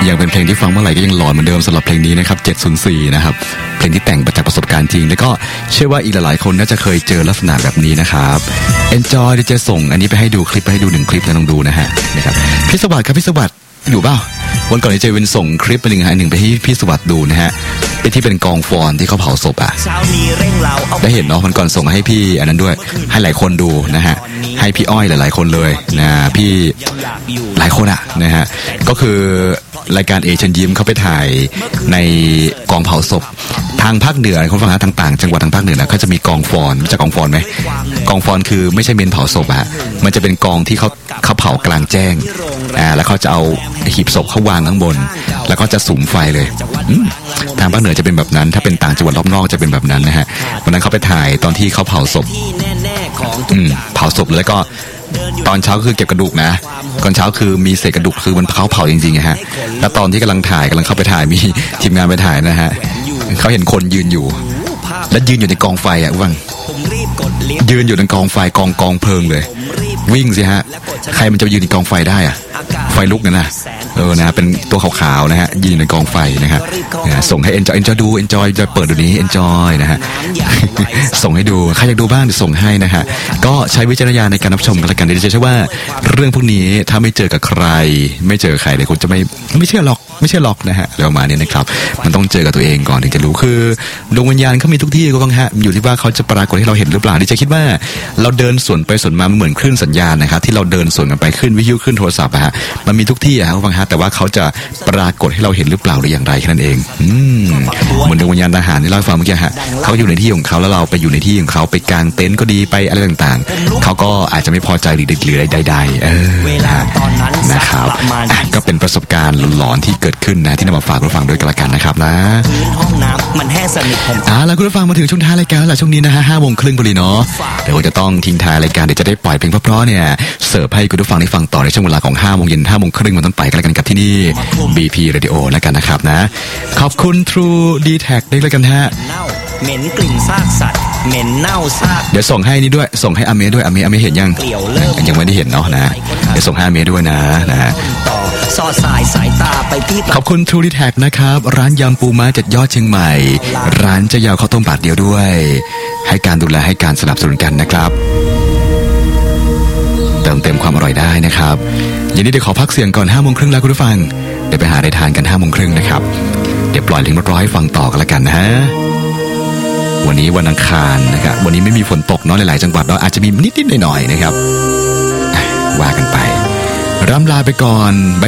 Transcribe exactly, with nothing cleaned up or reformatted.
ยังเป็นเพลงที่ฟังเมื่อไหร่ก็ยังหลอนเหมือนเดิมสำหรับเพลงนี้นะครับเจ็ดศูนย์สี่นะครับเพลงที่แต่งมาจากประสบการณ์จริงแล้วก็เชื่อว่าอีกหลายๆคนน่าจะเคยเจอลักษณะแบบนี้นะครับ Enjoy เดี๋ยวจะส่งอันนี้ไปให้ดูคลิปไปให้ดูหนึ่งคลิปนะลองดูนะฮะนะครับพี่สวัสดิ์ครับพี่สวัสดิ์อยู่เปล่าวันก่อนที่เจวินส่งคลิปไปหนึ่งฮะหนึ่งไปให้พี่สวัสดิ์ดูนะฮะไปที่เป็นกองฟอนที่เขาเผาศพอ่ะได้เห็นเนาะวันก่อนส่งให้พี่อันนั้นด้วยให้หลายคนดูนะฮะให้พี่อ้อยหลายๆคนเลยนะพี่หลายคนอ่ะนะฮะก็คือรายการเอเชิญยิ้มเขาไปถ่ายในกองเผาศพทางภาคเหนือคนฟังนะต่างๆจังหวัดทางภาคเหนือนะเขาจะมีกองฟอนรู้จักกองฟอนไหมกองฟอนคือไม่ใช่เมนเผาศพอะมันจะเป็นกองที่เขาเขาเผากลางแจ้งอ่าแล้วเขาจะเอาหีบศพเขาวางข้างบนแล้วก็จะสุมไฟเลยทางภาคเหนือจะเป็นแบบนั้นถ้าเป็นต่างจังหวัดรอบนอกจะเป็นแบบนั้นนะฮะวันนั้นเขาไปถ่ายตอนที่เขาเผาศพอืมเผาศพแล้วก็ตอนเช้าคือเก็บกระดูกนะก่อนเช้าคือมีเศษกระดูกคือมันเขาเผาจริงๆฮะแล้วตอนที่กำลังถ่ายกำลังเข้าไปถ่ายมีทีมงานไปถ่ายนะฮะเขาเห็นคนยืนอยู่และยืนอยู่ในกองไฟอ่ะวังยืนอยู่ในกองไฟกองกองเพลิงเลยวิ่งสิฮะใครมันจะยืนในกองไฟได้อ่ะไฟลุกนะนะเออนะเป็นตัวขาวๆนะฮะยืนในกองไฟนะฮะส่งให้ enjoy enjoy ดู enjoy จะเปิดดูนี้ enjoy นะฮะส่งให้ดูใครอยากดูบ้างส่งให้นะฮะก็ใช้วิจารณญาณในการรับชมกันละกันเดี๋ยวจะเชื่อว่าเรื่องพวกนี้ถ้าไม่เจอกับใครไม่เจอใครเลยคุณจะไม่ไม่เชื่อหรอกไม่เชื่อหรอกนะฮะเรื่องมาเนี่ยนะครับมันต้องเจอกับตัวเองก่อนถึงจะรู้คือดวงวิญญาณเขามีทุกที่ก็บ้างฮะอยู่ที่ว่าเขาจะปรากฏให้เราเห็นหรือเปล่าดิจะคิดว่าเราเดินสวนไปสวนมาเหมือนคลื่นสัญญาณนะครับที่เราเดินสวนกันไปขึ้นวิทยุขึ้นโทรศัพท์อะฮะมันมีทุกที่อะครับฟังฮะแต่ว่าเขาจะปรากฏให้เราเห็นหรือเปล่าหรืออย่างไรแค่นั้นเองอืมเหมือนดวงวิญญาณทหารที่เราฟังเมื่อกี้ฮะเขาอยู่ในที่ของเขาแล้วเราไปอยู่ในที่ของเขาไปกางเต็นท์ก็ดีไปอะไรต่างๆเขาก็อาจจะไม่พอใจหรือหรือใดๆเออนะครับก็เป็นประสบการณ์หลอนๆที่เกิดขึ้นนะที่นำมาฝากคุณผู้ฟังด้วยกันละกันนะครับนะห้องน้ำมันแห้งสนิทผมอ่าแล้วคุณผู้ฟังมาถึงช่วงท้ายรายการแล้วช่วงนี้นะฮะห้าโมงครึ่งพอดีเนาะเดี๋ยวจะต้องทิ้งท้ายรายการเดี๋ยวจะได้ปล่อยเพลงเพราะๆเนี่ยเสิร์ฟให้คุณผู้ฟังได้ฟังต่อในช่วงเวลาของห้าโมงเย็นห้าโมงครึ่งมันต้นไปกันแล้วกันกับที่นี่ บี พี Radio แล้วกันนะครับนะขอบคุณ True ดี แท็ก ด้วยแล้วกันฮะเหม็นกลิ่นซากสัตว์เหม็นเน่าซากเดี๋ยวส่งให้นี่ด้วยส่งให้อเมด้วยอเมอเมเห็นยังยังไม่ได้เห็นเนาะนะเดี๋ยวส่งให้อเมด้วยนะนะสอดสายสายตาไปที่ขอบคุณ True ดี แท็ก นะครับร้านยำปูม้าเจ็ดยอดเชียงใหม่ร้านเจ้ายาวข้าวต้มบาทเดียวด้วยให้การดูแลให้การสนับสนุนกันนะครับเติมเต็มความอร่อยได้นะครับอย่างนี้เดี๋ยวขอพักเสียงก่อนห้าโมงครึ่งแล้วคุณผู้ฟังเดี๋ยวไปหาอะไรทานกันห้าโมงครึ่งนะครับเดี๋ยวปล่อยเพลงร้อยให้ฟังต่อกันละกันนะฮะวันนี้วันอังคารนะครับวันนี้ไม่มีฝนตกเนาะหลายๆจังหวัดเนาะอาจจะมีนิดๆหน่อยๆนะครับว่ากันไปร่ำลาไปก่อน